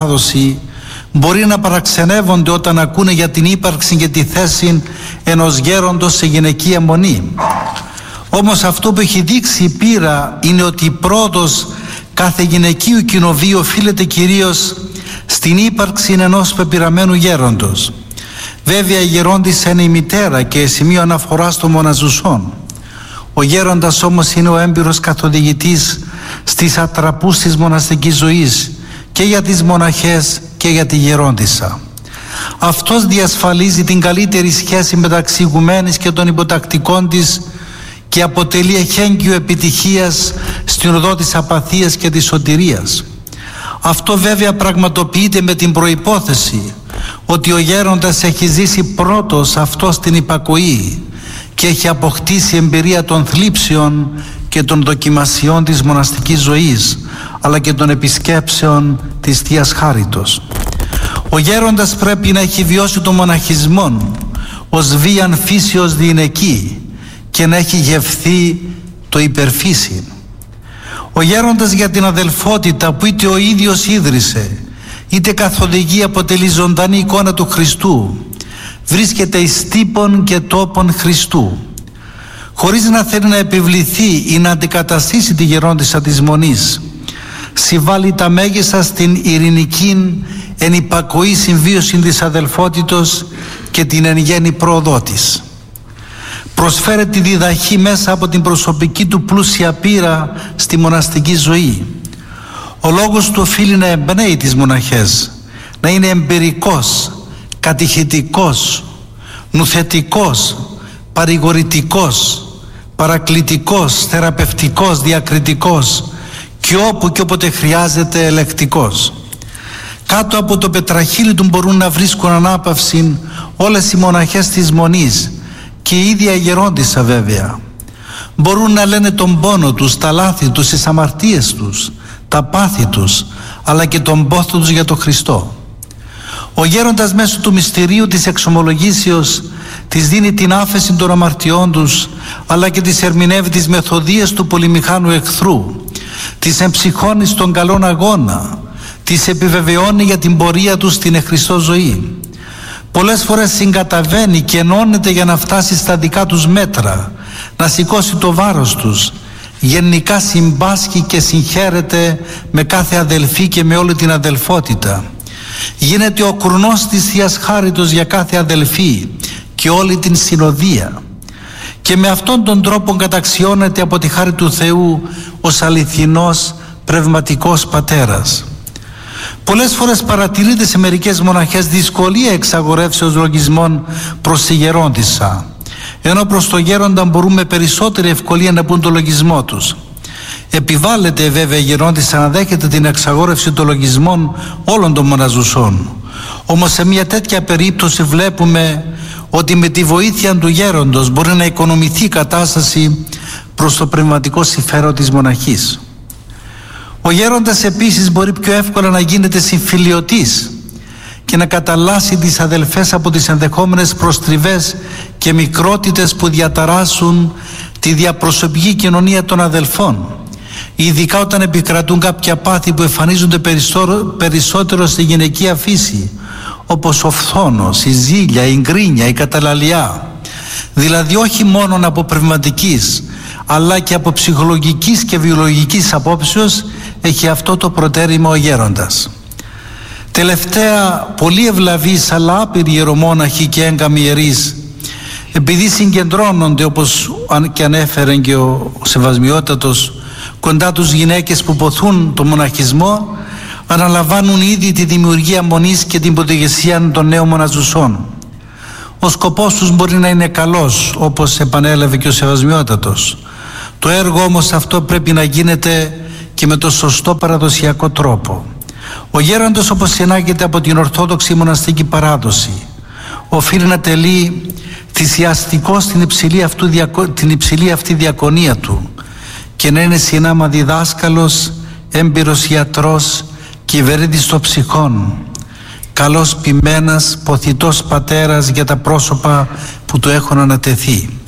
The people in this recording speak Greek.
παράδοση μπορεί να παραξενεύονται όταν ακούνε για την ύπαρξη και τη θέση ενός γέροντος σε γυναικεία μονή. Όμως αυτό που έχει δείξει η πείρα είναι ότι πρώτος κάθε γυναικείου κοινοβίου οφείλεται κυρίως στην ύπαρξη ενός πεπειραμένου γέροντος. Βέβαια η γερόντισσα είναι η μητέρα και σημείο αναφοράς των μοναζουσών. Ο γέροντας όμως είναι ο έμπειρος καθοδηγητής στις ατραπούς της μοναστικής ζωής και για τις μοναχές και για τη γερόντισσα. Αυτός διασφαλίζει την καλύτερη σχέση μεταξύ ηγουμένης και των υποτακτικών της και αποτελεί εχέγγυο επιτυχίας στην οδό της απαθίας και της σωτηρίας. Αυτό βέβαια πραγματοποιείται με την προϋπόθεση ότι ο γέροντας έχει ζήσει πρώτος αυτό στην υπακοή και έχει αποκτήσει εμπειρία των θλίψεων και των δοκιμασιών της μοναστικής ζωής, αλλά και των επισκέψεων της Θείας Χάριτος. Ο γέροντας πρέπει να έχει βιώσει τον μοναχισμό ως βίαν φύσεως διηνεκή και να έχει γευθεί το υπερφύσιν. Ο γέροντας για την αδελφότητα που είτε ο ίδιος ίδρυσε είτε καθοδηγεί αποτελεί ζωντανή εικόνα του Χριστού, βρίσκεται εις τύπον και τόπον Χριστού. Χωρίς να θέλει να επιβληθεί ή να αντικαταστήσει τη γερόντισσα της Μονής, συμβάλλει τα μέγιστα στην ειρηνική εν υπακοή συμβίωση της αδελφότητος και την εν γέννη πρόοδό της. Προσφέρει τη διδαχή μέσα από την προσωπική του πλούσια πείρα στη μοναστική ζωή. Ο λόγος του οφείλει να εμπνέει τις μοναχές, να είναι εμπειρικός, κατηχητικός, νουθετικός, παρηγορητικός, παρακλητικός, θεραπευτικός, διακριτικός και όπου και όποτε χρειάζεται ελεκτικός. Κάτω από το πετραχύλι του μπορούν να βρίσκουν ανάπαυση όλες οι μοναχές της Μονής και η ίδια η γερόντισσα βέβαια. Μπορούν να λένε τον πόνο τους, τα λάθη τους, τις αμαρτίες τους, τα πάθη τους, αλλά και τον πόθο τους για τον Χριστό. Ο γέροντας μέσω του μυστηρίου της εξομολογήσεως της δίνει την άφεση των αμαρτιών τους, αλλά και της ερμηνεύει τις μεθοδίες του πολυμηχάνου εχθρού, τις εμψυχώνει στον καλόν αγώνα, τις επιβεβαιώνει για την πορεία τους στην εχριστό ζωή. Πολλές φορές συγκαταβαίνει και ενώνεται για να φτάσει στα δικά τους μέτρα, να σηκώσει το βάρος τους. Γενικά συμπάσχει και συγχαίρεται με κάθε αδελφή και με όλη την αδελφότητα. Γίνεται ο κρουνός της Θείας Χάριτος για κάθε αδελφή και όλη την συνοδεία. Και με αυτόν τον τρόπο καταξιώνεται από τη χάρη του Θεού ως αληθινός πνευματικός πατέρας. Πολλές φορές παρατηρείται σε μερικές μοναχές δυσκολία εξαγορεύσεως λογισμών προς τη γερόντισσα, ενώ προς το γέροντα μπορούν με περισσότερη ευκολία να πούν το λογισμό τους. Επιβάλλεται βέβαια η γερόντισσα να δέχεται την εξαγόρευση των λογισμών όλων των μοναζουσών. Όμως σε μια τέτοια περίπτωση βλέπουμε ότι με τη βοήθεια του γέροντος μπορεί να οικονομηθεί η κατάσταση προς το πνευματικό συμφέρον της μοναχής. Ο γέροντας επίσης μπορεί πιο εύκολα να γίνεται συμφιλιωτής και να καταλλάσσει τις αδελφές από τις ενδεχόμενες προστριβές και μικρότητες που διαταράσσουν τη διαπροσωπική κοινωνία των αδελφών, ειδικά όταν επικρατούν κάποια πάθη που εμφανίζονται περισσότερο στη γυναικεία φύση, όπως ο φθόνος, η ζήλια, η γκρίνια, η καταλαλιά. Δηλαδή όχι μόνο από πνευματικής αλλά και από ψυχολογικής και βιολογικής απόψεως έχει αυτό το προτέρημα ο γέροντας. Τελευταία, πολύ ευλαβείς αλλά άπειροι ιερομόναχοι και έγκαμοι ιερείς, επειδή συγκεντρώνονται, όπως και ανέφερε και ο Σεβασμιότατος, κοντά τους γυναίκες που ποθούν τον μοναχισμό, αναλαμβάνουν ήδη τη δημιουργία μονής και την πρωτογεσία των νέων μοναζουσών. Ο σκοπός τους μπορεί να είναι καλός, όπως επανέλαβε και ο Σεβασμιότατος. Το έργο όμως αυτό πρέπει να γίνεται και με το σωστό παραδοσιακό τρόπο. Ο γέροντος, όπως συνάγεται από την Ορθόδοξη μοναστική παράδοση, οφείλει να τελεί θυσιαστικός την υψηλή αυτή διακονία του και να είναι συνάμα διδάσκαλος, έμπειρος ιατρός, κυβερνήτης των ψυχών, καλός ποιμένας, ποθητός πατέρας για τα πρόσωπα που του έχουν ανατεθεί.